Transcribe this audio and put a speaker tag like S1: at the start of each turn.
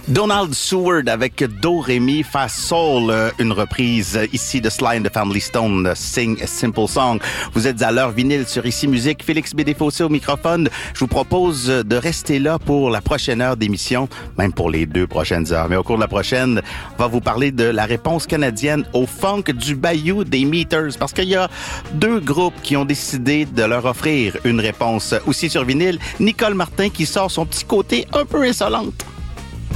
S1: Donald Seward avec Do, Ré, Mi, Fa, Sol, une reprise ici de Sly and the Family Stone, Sing a Simple Song. Vous êtes à l'heure vinyle sur Ici Musique. Félix Bédéfossé au microphone. Je vous propose de rester là pour la prochaine heure d'émission, même pour les 2 prochaines heures. Mais au cours de la prochaine, on va vous parler de la réponse canadienne au funk du Bayou des Meters, parce qu'il y a 2 groupes qui ont décidé de leur offrir une réponse. Aussi sur vinyle, Nicole Martin qui sort son petit côté un peu insolente.